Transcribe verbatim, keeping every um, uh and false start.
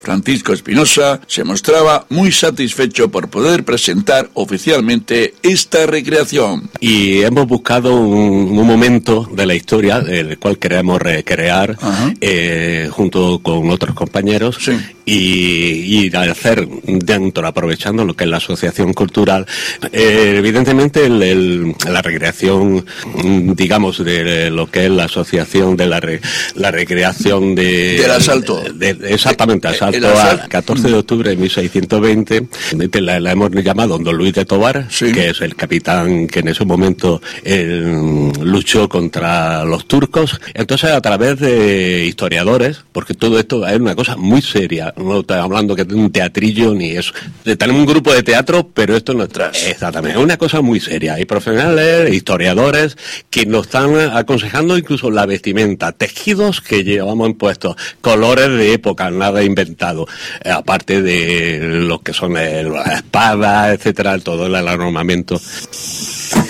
Francisco Espinosa se mostraba muy satisfecho por poder presentar oficialmente esta recreación. Y hemos buscado un, un momento de la historia, el cual queremos recrear eh, junto con otros compañeros, sí. y, y hacer dentro, aprovechando lo que es la asociación cultural, eh, evidentemente el, el, la recreación, digamos, de lo que es la asociación de la, re, la recreación de... Del asalto. De, de, exactamente, asalto. Al catorce de octubre de mil seiscientos veinte, la, la hemos llamado Don Luis de Tobar, sí. que es el capitán que en ese momento eh, luchó contra los turcos. Entonces, a través de historiadores, porque todo esto es una cosa muy seria, no estoy hablando que de un teatrillo ni eso. Tenemos un grupo de teatro, pero esto no es exactamente, es una cosa muy seria. Hay profesionales, historiadores, que nos están aconsejando incluso la vestimenta, tejidos que llevamos impuestos, colores de época, nada inventado. Eh, aparte de lo que son eh, las espadas, etcétera, todo el armamento.